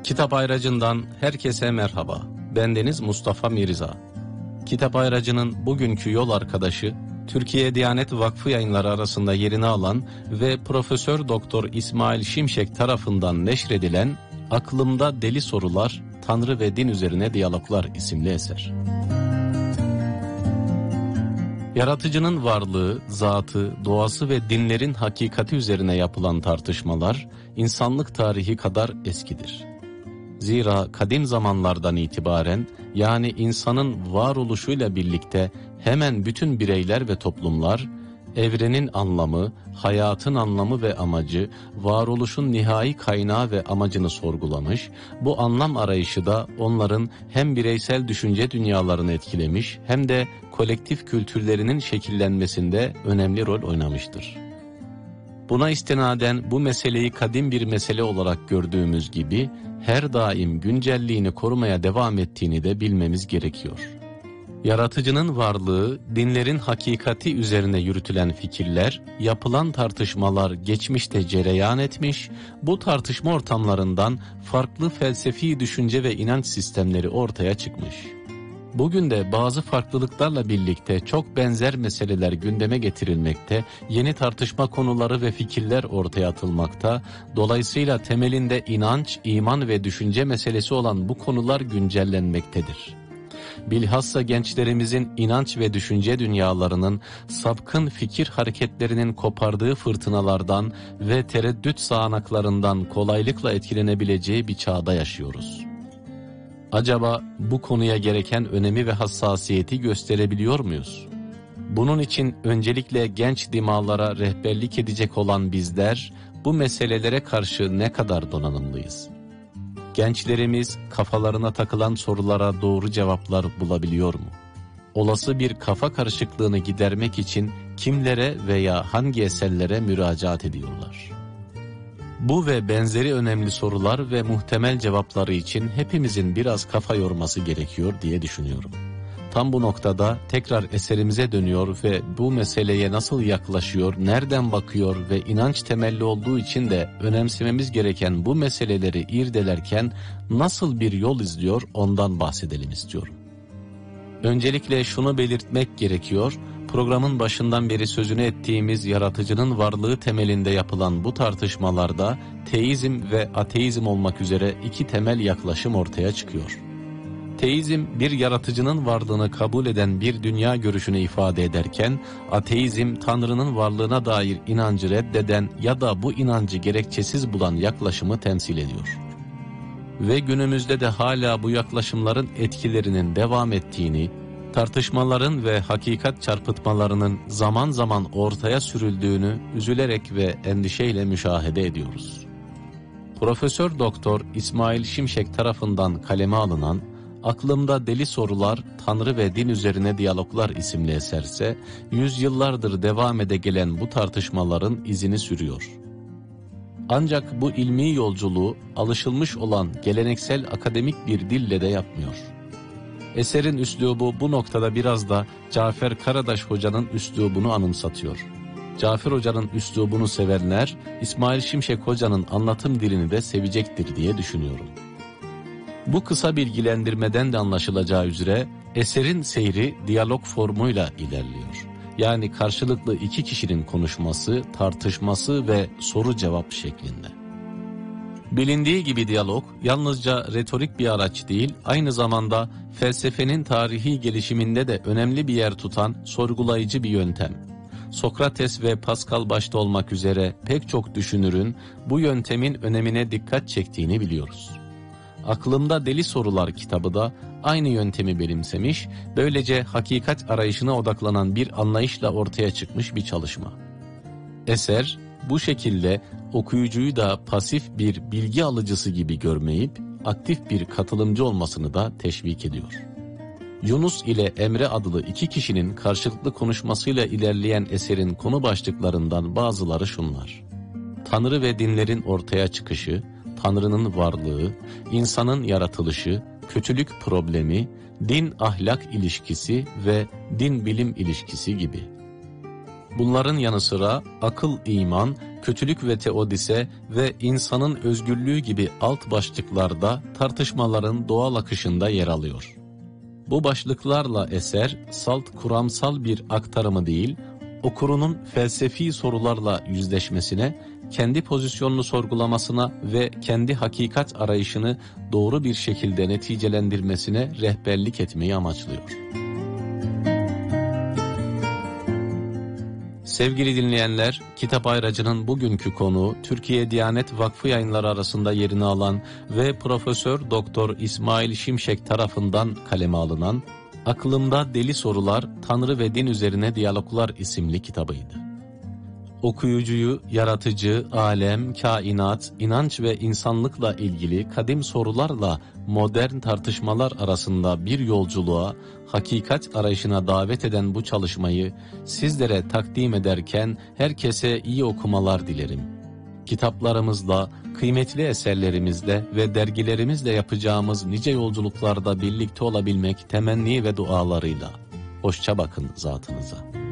Kitap Ayracı'ndan herkese merhaba. Bendeniz Mustafa Mirza. Kitap Ayracı'nın bugünkü yol arkadaşı, Türkiye Diyanet Vakfı Yayınları arasında yerini alan ve Profesör Doktor İsmail Şimşek tarafından neşredilen Aklımda Deli Sorular, Tanrı ve Din Üzerine Diyaloglar isimli eser. Yaratıcının varlığı, zatı, doğası ve dinlerin hakikati üzerine yapılan tartışmalar, insanlık tarihi kadar eskidir. Zira kadim zamanlardan itibaren, yani insanın varoluşuyla birlikte hemen bütün bireyler ve toplumlar, evrenin anlamı, hayatın anlamı ve amacı, varoluşun nihai kaynağı ve amacını sorgulamış, bu anlam arayışı da onların hem bireysel düşünce dünyalarını etkilemiş hem de kolektif kültürlerinin şekillenmesinde önemli rol oynamıştır. Buna istinaden bu meseleyi kadim bir mesele olarak gördüğümüz gibi her daim güncelliğini korumaya devam ettiğini de bilmemiz gerekiyor. Yaratıcının varlığı, dinlerin hakikati üzerine yürütülen fikirler, yapılan tartışmalar geçmişte cereyan etmiş, bu tartışma ortamlarından farklı felsefi düşünce ve inanç sistemleri ortaya çıkmış. Bugün de bazı farklılıklarla birlikte çok benzer meseleler gündeme getirilmekte, yeni tartışma konuları ve fikirler ortaya atılmakta, dolayısıyla temelinde inanç, iman ve düşünce meselesi olan bu konular güncellenmektedir. Bilhassa gençlerimizin inanç ve düşünce dünyalarının sapkın fikir hareketlerinin kopardığı fırtınalardan ve tereddüt sağanaklarından kolaylıkla etkilenebileceği bir çağda yaşıyoruz. Acaba bu konuya gereken önemi ve hassasiyeti gösterebiliyor muyuz? Bunun için öncelikle genç dimağlara rehberlik edecek olan bizler bu meselelere karşı ne kadar donanımlıyız? Gençlerimiz kafalarına takılan sorulara doğru cevaplar bulabiliyor mu? Olası bir kafa karışıklığını gidermek için kimlere veya hangi eserlere müracaat ediyorlar? Bu ve benzeri önemli sorular ve muhtemel cevapları için hepimizin biraz kafa yorması gerekiyor diye düşünüyorum. Tam bu noktada tekrar eserimize dönüyor ve bu meseleye nasıl yaklaşıyor, nereden bakıyor ve inanç temelli olduğu için de önemsememiz gereken bu meseleleri irdelerken nasıl bir yol izliyor ondan bahsedelim istiyorum. Öncelikle şunu belirtmek gerekiyor, programın başından beri sözünü ettiğimiz yaratıcının varlığı temelinde yapılan bu tartışmalarda teizm ve ateizm olmak üzere iki temel yaklaşım ortaya çıkıyor. Teizm bir yaratıcının varlığını kabul eden bir dünya görüşünü ifade ederken, ateizm Tanrı'nın varlığına dair inancı reddeden ya da bu inancı gerekçesiz bulan yaklaşımı temsil ediyor. Ve günümüzde de hala bu yaklaşımların etkilerinin devam ettiğini, tartışmaların ve hakikat çarpıtmalarının zaman zaman ortaya sürüldüğünü üzülerek ve endişeyle müşahede ediyoruz. Profesör Doktor İsmail Şimşek tarafından kaleme alınan Aklımda Deli Sorular, Tanrı ve Din Üzerine Diyaloglar isimli eserse, yüzyıllardır devam ede gelen bu tartışmaların izini sürüyor. Ancak bu ilmi yolculuğu alışılmış olan geleneksel akademik bir dille de yapmıyor. Eserin üslubu bu noktada biraz da Cafer Karadaş Hoca'nın üslubunu anımsatıyor. Cafer Hoca'nın üslubunu sevenler, İsmail Şimşek Hoca'nın anlatım dilini de sevecektir diye düşünüyorum. Bu kısa bilgilendirmeden de anlaşılacağı üzere eserin seyri diyalog formuyla ilerliyor. Yani karşılıklı iki kişinin konuşması, tartışması ve soru cevap şeklinde. Bilindiği gibi diyalog yalnızca retorik bir araç değil, aynı zamanda felsefenin tarihi gelişiminde de önemli bir yer tutan sorgulayıcı bir yöntem. Sokrates ve Pascal başta olmak üzere pek çok düşünürün bu yöntemin önemine dikkat çektiğini biliyoruz. Aklımda Deli Sorular kitabı da aynı yöntemi benimsemiş, böylece hakikat arayışına odaklanan bir anlayışla ortaya çıkmış bir çalışma. Eser bu şekilde okuyucuyu da pasif bir bilgi alıcısı gibi görmeyip aktif bir katılımcı olmasını da teşvik ediyor. Yunus ile Emre adlı iki kişinin karşılıklı konuşmasıyla ilerleyen eserin konu başlıklarından bazıları şunlar: Tanrı ve dinlerin ortaya çıkışı, Tanrı'nın varlığı, insanın yaratılışı, kötülük problemi, din-ahlak ilişkisi ve din-bilim ilişkisi gibi. Bunların yanı sıra akıl-iman, kötülük ve teodise ve insanın özgürlüğü gibi alt başlıklarda tartışmaların doğal akışında yer alıyor. Bu başlıklarla eser, salt kuramsal bir aktarımı değil, okurunun felsefi sorularla yüzleşmesine, kendi pozisyonunu sorgulamasına ve kendi hakikat arayışını doğru bir şekilde neticelendirmesine rehberlik etmeyi amaçlıyor. Sevgili dinleyenler, Kitap Ayracı'nın bugünkü konuğu Türkiye Diyanet Vakfı Yayınları arasında yerini alan ve Profesör Doktor İsmail Şimşek tarafından kaleme alınan Aklımda Deli Sorular, Tanrı ve Din Üzerine Diyaloglar isimli kitabıydı. Okuyucuyu yaratıcı, alem, kainat, inanç ve insanlıkla ilgili kadim sorularla modern tartışmalar arasında bir yolculuğa, hakikat arayışına davet eden bu çalışmayı sizlere takdim ederken herkese iyi okumalar dilerim. Kitaplarımızla, kıymetli eserlerimizle ve dergilerimizle yapacağımız nice yolculuklarda birlikte olabilmek temenni ve dualarıyla. Hoşça bakın zatınıza.